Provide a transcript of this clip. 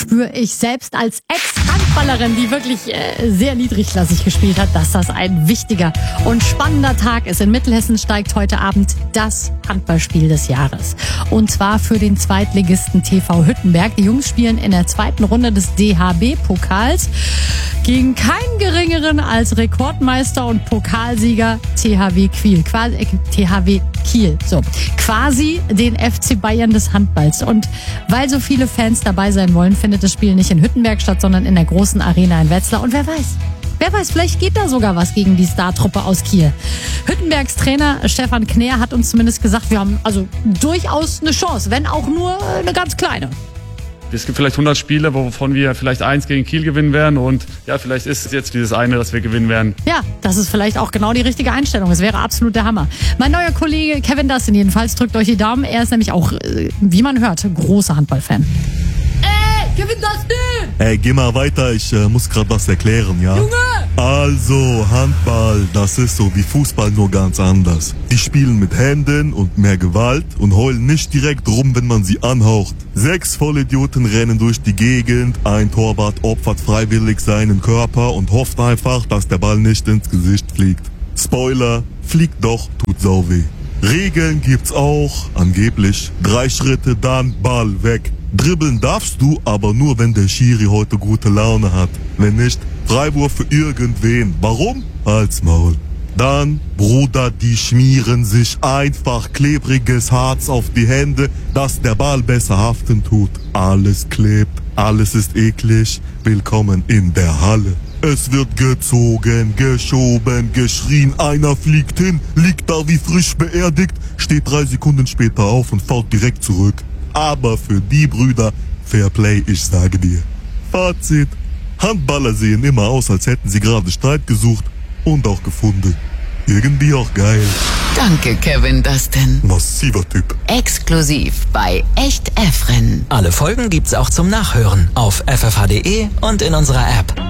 spüre ich selbst als Ex-Handballerin, die wirklich sehr niedrigklassig gespielt hat, dass das ein wichtiger und spannender Tag ist. In Mittelhessen steigt heute Abend das Handballspiel des Jahres. Und zwar für den Zweitligisten TV Hüttenberg. Die Jungs spielen in der zweiten Runde des DHB-Pokals gegen keinen geringeren als Rekordmeister und Pokalsieger THW Kiel. Quasi den FC Bayern des Handballs. Und weil so viele Fans dabei sein wollen, findet das Spiel nicht in Hüttenberg statt, sondern in der großen Arena in Wetzlar. Und wer weiß, vielleicht geht da sogar was gegen die Startruppe aus Kiel. Hüttenbergs Trainer Stefan Knär hat uns zumindest gesagt, wir haben also durchaus eine Chance, wenn auch nur eine ganz kleine. Es gibt vielleicht 100 Spiele, wovon wir vielleicht 1 gegen Kiel gewinnen werden und ja, vielleicht ist es jetzt dieses eine, dass wir gewinnen werden. Ja, das ist vielleicht auch genau die richtige Einstellung. Es wäre absolut der Hammer. Mein neuer Kollege Kevin Dustin jedenfalls drückt euch die Daumen. Er ist nämlich auch, wie man hört, großer Handballfan. Kevin Dustin! Ey, geh mal weiter, ich muss gerade was erklären, ja? Junge! Also, Handball, das ist so wie Fußball, nur ganz anders. Die spielen mit Händen und mehr Gewalt und heulen nicht direkt rum, wenn man sie anhaucht. 6 Vollidioten rennen durch die Gegend, ein Torwart opfert freiwillig seinen Körper und hofft einfach, dass der Ball nicht ins Gesicht fliegt. Spoiler, fliegt doch, tut sau weh. Regeln gibt's auch, angeblich. 3 Schritte, dann Ball weg. Dribbeln darfst du, aber nur, wenn der Schiri heute gute Laune hat. Wenn nicht, Freiwurf für irgendwen. Warum? Halt's Maul. Dann, Bruder, die schmieren sich einfach klebriges Harz auf die Hände, dass der Ball besser haften tut. Alles klebt, alles ist eklig. Willkommen in der Halle. Es wird gezogen, geschoben, geschrien, einer fliegt hin, liegt da wie frisch beerdigt, steht 3 Sekunden später auf und fällt direkt zurück. Aber für die Brüder, Fairplay, ich sage dir. Fazit, Handballer sehen immer aus, als hätten sie gerade Streit gesucht und auch gefunden. Irgendwie auch geil. Danke, Kevin Dustin. Massiver Typ. Exklusiv bei Echt Efren. Alle Folgen gibt's auch zum Nachhören auf ffh.de und in unserer App.